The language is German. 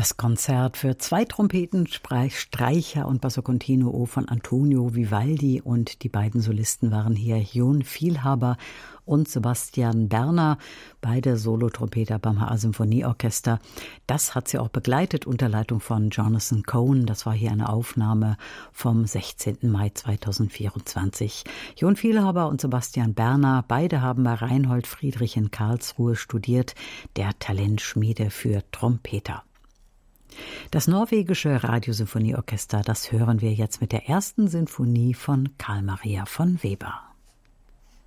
Das Konzert für 2 Trompeten, Streicher und Basso Continuo von Antonio Vivaldi, und die beiden Solisten waren hier Jon Vielhaber und Sebastian Berner, beide Solotrompeter beim HR Symphonieorchester. Das hat sie auch begleitet unter Leitung von Jonathan Cohen. Das war hier eine Aufnahme vom 16. Mai 2024. Jon Vielhaber und Sebastian Berner, beide haben bei Reinhold Friedrich in Karlsruhe studiert, der Talentschmiede für Trompeter. Das norwegische Radiosymphonieorchester, das hören wir jetzt mit der ersten Sinfonie von Carl Maria von Weber.